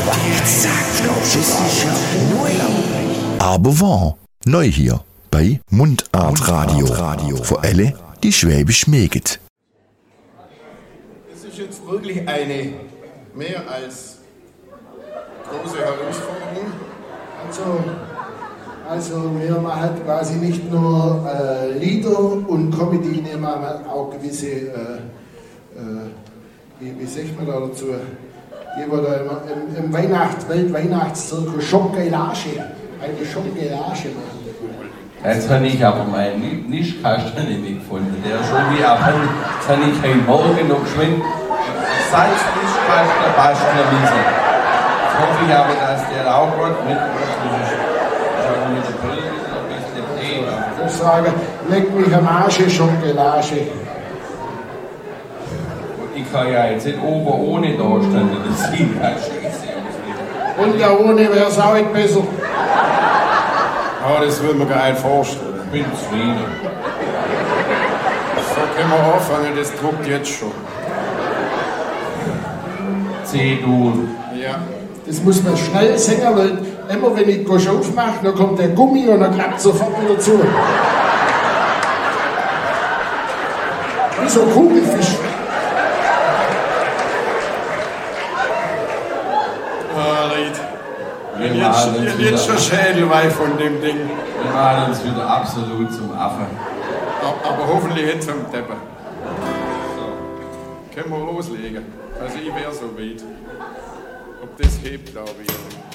Aber wahr, neu hier bei Mundart Radio. Für alle, die Schwäbisch mögen. Es ist jetzt wirklich eine mehr als große Herausforderung. Also wir machen quasi nicht nur Lieder und Comedy, wir machen auch gewisse, wie sagt man da dazu, hier wurde immer im Weltweihnachtszirkus Schokolage, eine Schokolage machen. Jetzt habe ich aber meinen Nischkasten nicht gefunden. Der ist schon wie ab. Jetzt habe ich heute Morgen noch geschwind Salznischkasten basteln müssen. Jetzt hoffe ich aber, dass der auch gut mitbringt. Mit der Brille ein bisschen Tee. Ich sage, leck mich am Arsch, Schokolade. Ich kann ja jetzt nicht oben ohne da stehen, das sieht ja scheiße aus. Und ja ohne wäre es auch nicht besser. Aber das würde man gar nicht vorstellen. Ich bin zufrieden. So können wir anfangen, das druckt jetzt schon. C-Dur. Ja. Das muss man schnell singen, weil immer wenn ich Gosch aufmache, dann kommt der Gummi und dann klappt sofort wieder zu. Wie so ein Kugelfisch. Jetzt schon Schädelweih von dem Ding. Wir malen uns wieder absolut zum Affen. Aber hoffentlich jetzt zum Depper. So. Können wir loslegen. Also ich wäre so weit. Ob das hebt, glaube ich.